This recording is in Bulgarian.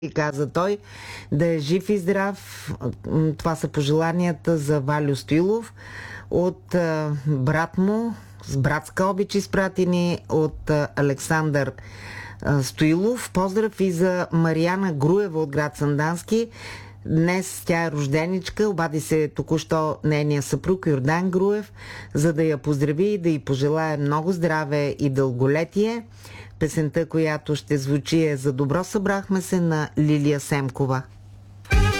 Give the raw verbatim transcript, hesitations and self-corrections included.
И каза той, да е жив и здрав. Това са пожеланията за Валю Стоилов от а, брат му, с братска обич изпратени от а, Александър а, Стоилов. Поздрав и за Мариана Груева от град Сандански. Днес тя е рожденичка, обади се току-що нейния съпруг Йордан Груев, за да я поздрави и да й пожелае много здраве и дълголетие. Песента, която ще звучи е "За добро събрахме се" на Лилия Семкова.